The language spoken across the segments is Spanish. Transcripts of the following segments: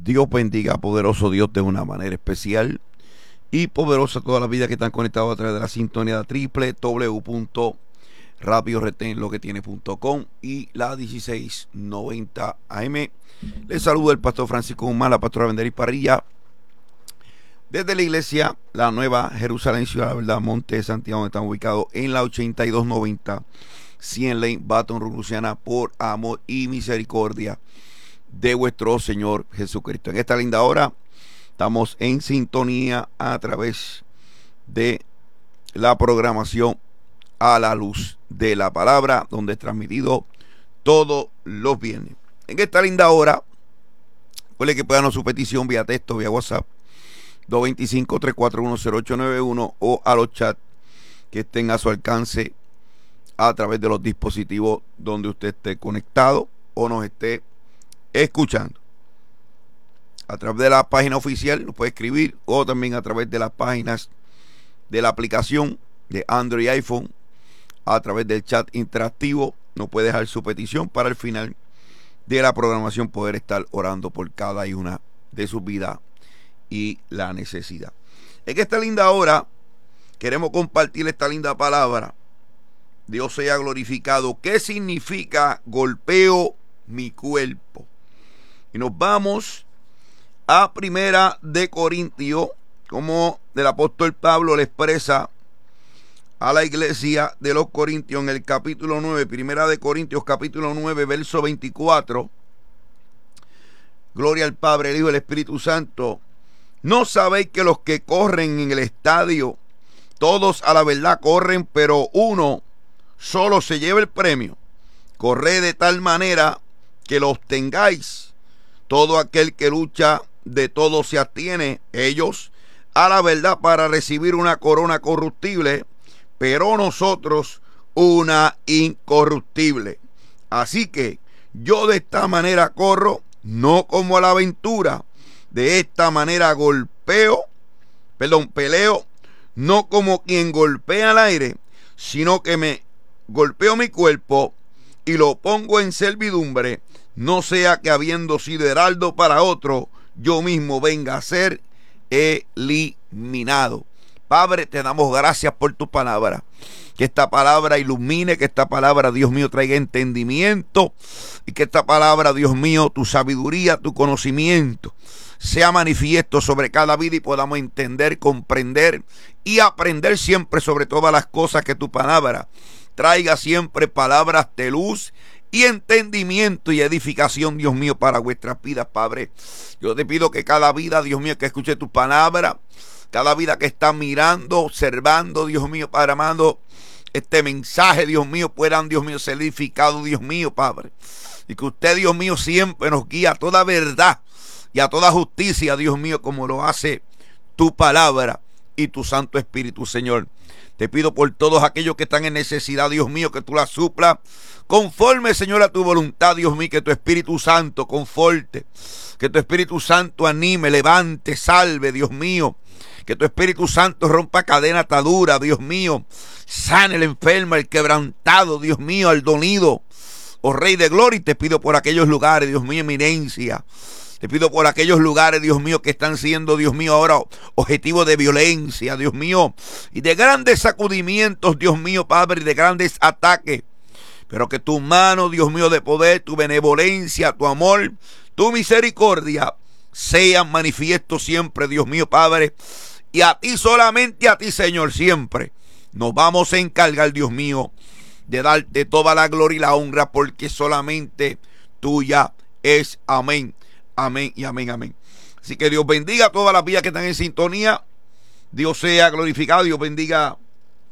Dios bendiga, poderoso Dios, de una manera especial y poderosa toda la vida que están conectados a través de la sintonía www.radioretenloquetiene.com y la 1690 AM. Les saluda el pastor Francisco Guzmán, la pastora Benderis Parrilla, desde la iglesia La Nueva Jerusalén, Ciudad de la Verdad, Monte de Santiago, donde estamos ubicados en la 8290 100 Lane, Baton Rouge, Luisiana, por amor y misericordia de vuestro Señor Jesucristo. En esta linda hora estamos en sintonía a través de la programación A la Luz de la Palabra, donde es transmitido todos los viernes. En esta linda hora, recuerde que puedan dar su petición vía texto, vía WhatsApp, 225-341-0891 o a los chats que estén a su alcance a través de los dispositivos donde usted esté conectado o nos esté escuchando. A través de la página oficial nos puede escribir, o también a través de las páginas de la aplicación de Android y iPhone, a través del chat interactivo nos puede dejar su petición para el final de la programación poder estar orando por cada una de sus vidas y la necesidad. En esta linda hora queremos compartir esta linda palabra. Dios sea glorificado. ¿Qué significa golpeo mi cuerpo? Y nos vamos a Primera de Corintios, como el apóstol Pablo le expresa a la iglesia de los Corintios en el capítulo 9, Primera de Corintios capítulo 9, verso 24. Gloria al Padre, el Hijo y el Espíritu Santo. ¿No sabéis que los que corren en el estadio, todos a la verdad corren, pero uno solo se lleva el premio? Corred de tal manera que lo obtengáis. Todo aquel que lucha, de todo se abstiene, ellos a la verdad para recibir una corona corruptible, pero nosotros una incorruptible. Así que yo de esta manera corro, no como a la aventura, de esta manera peleo, no como quien golpea al aire, sino que me golpeo mi cuerpo y lo pongo en servidumbre, no sea que habiendo sido heraldo para otro, yo mismo venga a ser eliminado. Padre, te damos gracias por tu palabra. Que esta palabra ilumine, que esta palabra, Dios mío, traiga entendimiento, y que esta palabra, Dios mío, tu sabiduría, tu conocimiento, sea manifiesto sobre cada vida y podamos entender, comprender y aprender siempre sobre todas las cosas. Que tu palabra traiga siempre palabras de luz y entendimiento y edificación, Dios mío, para vuestras vidas, Padre. Yo te pido que cada vida, Dios mío, que escuche tu palabra, cada vida que está mirando, observando, Dios mío, Padre amado, este mensaje, Dios mío, puedan, Dios mío, ser edificados, Dios mío, Padre. Y que usted, Dios mío, siempre nos guía a toda verdad y a toda justicia, Dios mío, como lo hace tu palabra y tu Santo Espíritu, Señor. Te pido por todos aquellos que están en necesidad, Dios mío, que tú la suplas conforme, Señor, a tu voluntad, Dios mío, que tu Espíritu Santo conforte, que tu Espíritu Santo anime, levante, salve, Dios mío, que tu Espíritu Santo rompa cadena, atadura, Dios mío, sane el enfermo, el quebrantado, Dios mío, al dolido, oh Rey de Gloria. Y te pido por aquellos lugares, Dios mío, eminencia. Te pido por aquellos lugares, Dios mío, que están siendo, Dios mío, ahora objetivo de violencia, Dios mío, y de grandes sacudimientos, Dios mío, Padre, y de grandes ataques. Pero que tu mano, Dios mío, de poder, tu benevolencia, tu amor, tu misericordia, sean manifiestos siempre, Dios mío, Padre. Y a ti, solamente a ti, Señor, siempre nos vamos a encargar, Dios mío, de darte toda la gloria y la honra, porque solamente tuya es. Amén. Amén y amén, amén. Así que Dios bendiga a todas las vidas que están en sintonía. Dios sea glorificado. Dios bendiga a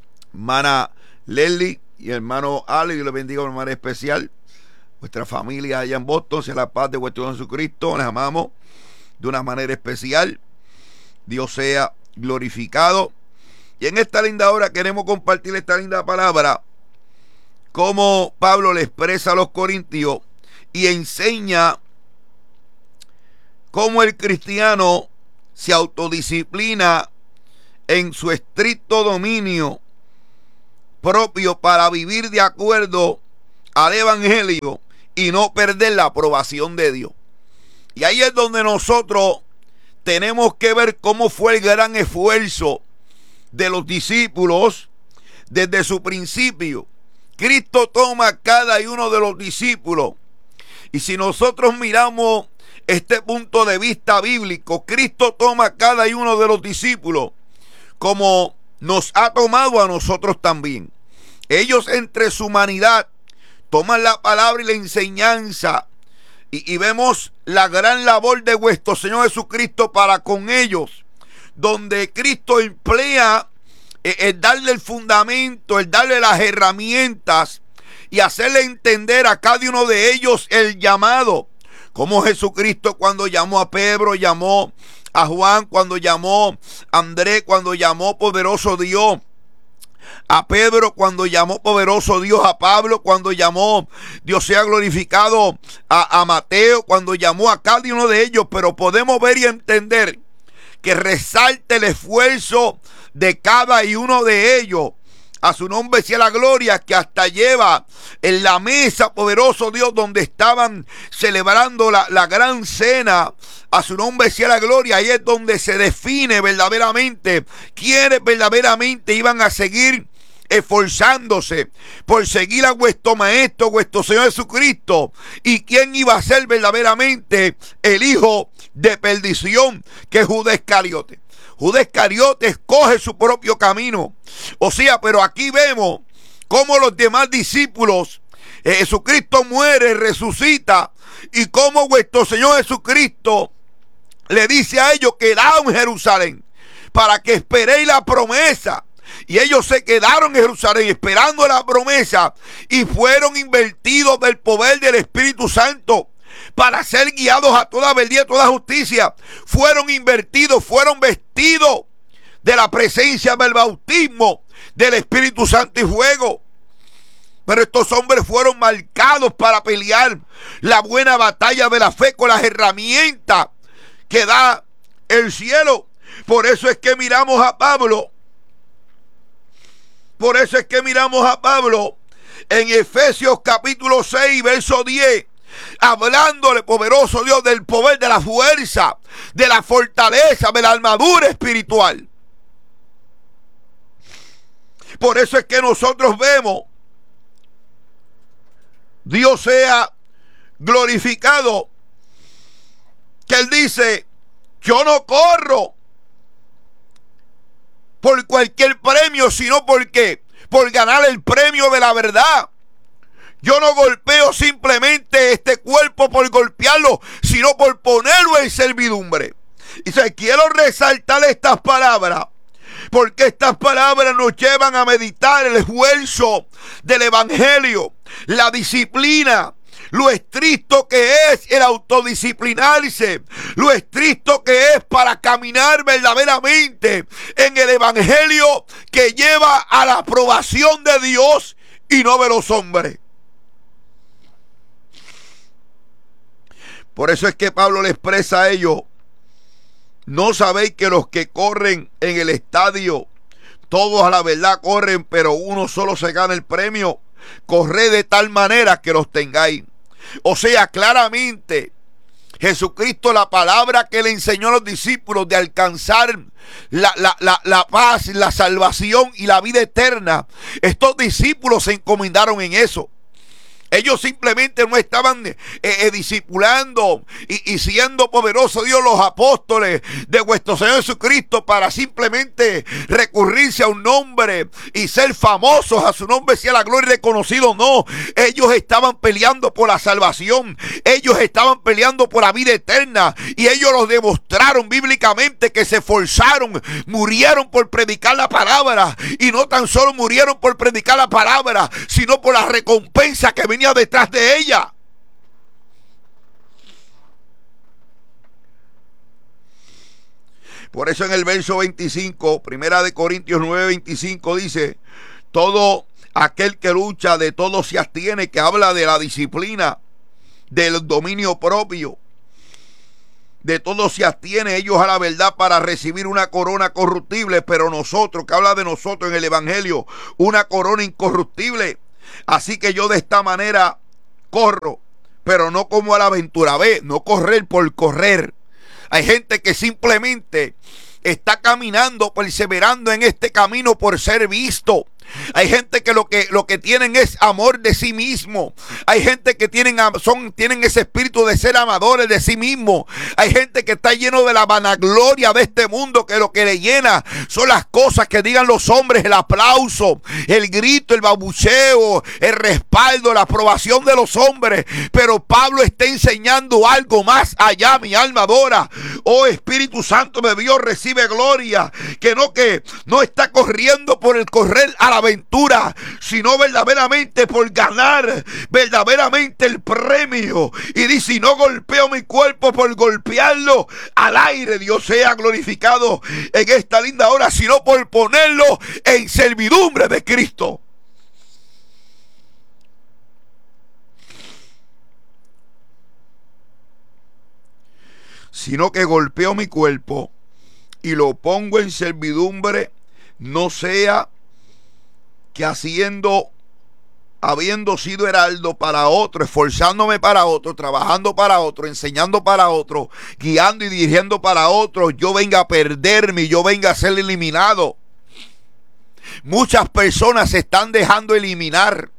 hermana Leslie y hermano Ale. Dios les bendiga de una manera especial. Vuestra familia allá en Boston, sea la paz de vuestro Dios Jesucristo. Les amamos de una manera especial. Dios sea glorificado. Y en esta linda hora queremos compartir esta linda palabra, como Pablo le expresa a los corintios y enseña cómo el cristiano se autodisciplina en su estricto dominio propio para vivir de acuerdo al evangelio y no perder la aprobación de Dios. Y ahí es donde nosotros tenemos que ver cómo fue el gran esfuerzo de los discípulos desde su principio. Cristo toma a cada uno de los discípulos. Y si nosotros miramos este punto de vista bíblico, Cristo toma a cada uno de los discípulos como nos ha tomado a nosotros también. Ellos entre su humanidad toman la palabra y la enseñanza y vemos la gran labor de vuestro Señor Jesucristo para con ellos, donde Cristo emplea el darle el fundamento, el darle las herramientas y hacerle entender a cada uno de ellos el llamado. Como Jesucristo cuando llamó a Pedro, llamó a Juan, cuando llamó a Andrés, cuando llamó poderoso Dios a Pedro, cuando llamó poderoso Dios a Pablo, cuando llamó, Dios sea glorificado, a Mateo, cuando llamó a cada uno de ellos. Pero podemos ver y entender que resalta el esfuerzo de cada uno de ellos. A su nombre sea la gloria, que hasta lleva en la mesa, poderoso Dios, donde estaban celebrando la gran cena. A su nombre sea la gloria. Ahí es donde se define verdaderamente quiénes verdaderamente iban a seguir esforzándose por seguir a vuestro Maestro, vuestro Señor Jesucristo, y quién iba a ser verdaderamente el hijo de perdición, que es Judas Iscariote. Judas Iscariote escoge su propio camino. O sea, pero aquí vemos cómo los demás discípulos, Jesucristo muere, resucita, y cómo vuestro Señor Jesucristo le dice a ellos: quedaos en Jerusalén para que esperéis la promesa. Y ellos se quedaron en Jerusalén esperando la promesa y fueron invertidos del poder del Espíritu Santo para ser guiados a toda verdad y a toda justicia. Fueron invertidos, fueron vestidos de la presencia del bautismo del Espíritu Santo y fuego. Pero estos hombres fueron marcados para pelear la buena batalla de la fe con las herramientas que da el cielo. Por eso es que miramos a Pablo. Por eso es que miramos a Pablo en Efesios capítulo 6, verso 10, hablándole, poderoso Dios, del poder, de la fuerza, de la fortaleza, de la armadura espiritual. Por eso es que nosotros vemos, Dios sea glorificado, que Él dice: yo no corro por cualquier premio, sino porque por ganar el premio de la verdad. Yo no golpeo simplemente este cuerpo por golpearlo, sino por ponerlo en servidumbre. Y quiero resaltar estas palabras, porque estas palabras nos llevan a meditar el esfuerzo del evangelio, la disciplina, lo estricto que es el autodisciplinarse, lo estricto que es para caminar verdaderamente en el evangelio que lleva a la aprobación de Dios y no de los hombres. Por eso es que Pablo le expresa a ellos: ¿no sabéis que los que corren en el estadio, todos a la verdad corren, pero uno solo se gana el premio? Corred de tal manera que los tengáis. O sea, claramente Jesucristo, la palabra que le enseñó a los discípulos de alcanzar la paz, la salvación y la vida eterna, estos discípulos se encomendaron en eso. Ellos simplemente no estaban discipulando y siendo poderoso Dios los apóstoles de vuestro Señor Jesucristo para simplemente recurrirse a un nombre y ser famosos. A su nombre sea la gloria y reconocido. No, ellos estaban peleando por la salvación. Ellos estaban peleando por la vida eterna. Y ellos lo demostraron bíblicamente, que se esforzaron, murieron por predicar la palabra. Y no tan solo murieron por predicar la palabra, sino por la recompensa que venía detrás de ella. Por eso en el verso 25, primera de Corintios 9:25 dice: todo aquel que lucha de todo se abstiene, que habla de la disciplina, del dominio propio. De todo se abstiene ellos a la verdad para recibir una corona corruptible, pero nosotros, que habla de nosotros en el evangelio, una corona incorruptible. Así que yo de esta manera corro, pero no como a la aventura. Ve, no correr por correr. Hay gente que simplemente está caminando, perseverando en este camino por ser visto. Hay gente que lo que tienen es amor de sí mismo. Hay gente que tienen ese espíritu de ser amadores de sí mismo. Hay gente que está lleno de la vanagloria de este mundo, que lo que le llena son las cosas que digan los hombres, el aplauso, el grito, el babucheo, el respaldo, la aprobación de los hombres. Pero Pablo está enseñando algo más allá, mi alma adora. Oh, Espíritu Santo de Dios, recibe gloria. Que no está corriendo por el correr a la aventura, sino verdaderamente por ganar verdaderamente el premio. Y dice: y no golpeo mi cuerpo por golpearlo al aire. Dios sea glorificado en esta linda hora, sino por ponerlo en servidumbre de Cristo. Sino que golpeo mi cuerpo y lo pongo en servidumbre, no sea que habiendo sido heraldo para otro, esforzándome para otro, trabajando para otro, enseñando para otro, guiando y dirigiendo para otro, yo venga a perderme, yo venga a ser eliminado. Muchas personas se están dejando eliminar.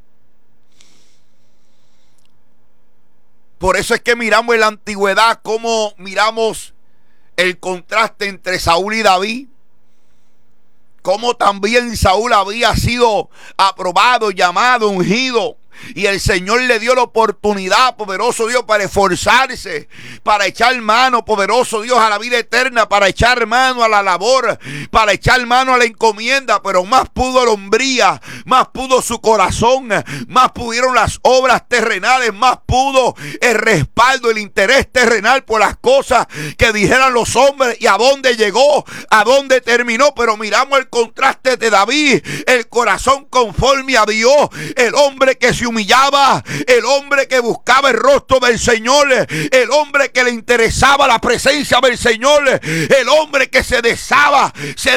Por eso es que miramos en la antigüedad cómo miramos el contraste entre Saúl y David. Como también Saúl había sido aprobado, llamado, ungido. Y el Señor le dio la oportunidad, poderoso Dios, para esforzarse, para echar mano, poderoso Dios, a la vida eterna, para echar mano a la labor, para echar mano a la encomienda. Pero más pudo la hombría, más pudo su corazón, más pudieron las obras terrenales, más pudo el respaldo, el interés terrenal por las cosas que dijeran los hombres. Y a dónde llegó, a dónde terminó. Pero miramos el contraste de David, el corazón conforme a Dios, el hombre que se humillaba, el hombre que buscaba el rostro del Señor, el hombre que le interesaba la presencia del Señor, el hombre que se deshacía,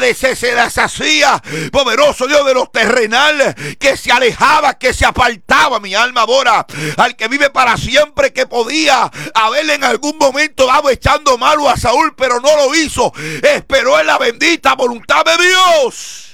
poderoso Dios, de lo terrenal, que se alejaba, que se apartaba. Mi alma adora al que vive para siempre, que podía haberle en algún momento dado echando malo a Saúl, pero no lo hizo. Esperó en la bendita voluntad de Dios.